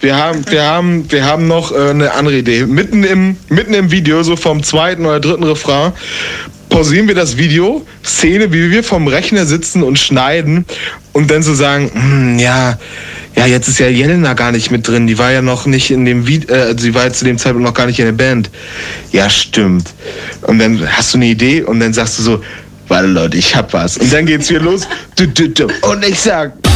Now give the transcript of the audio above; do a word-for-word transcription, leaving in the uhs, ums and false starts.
wir haben, wir haben, wir haben noch äh, eine andere Idee. Mitten im, mitten im Video, so vom zweiten oder dritten Refrain, pausieren wir das Video, Szene, wie wir vom Rechner sitzen und schneiden und dann so sagen, hm, ja, ja, jetzt ist ja Jelena gar nicht mit drin, die war ja noch nicht in dem Video, äh, sie war jetzt zu dem Zeitpunkt noch gar nicht in der Band. Ja, stimmt. Und dann hast du eine Idee und dann sagst du so, warte Leute, ich hab was. Und dann geht's wieder los. Und ich sag,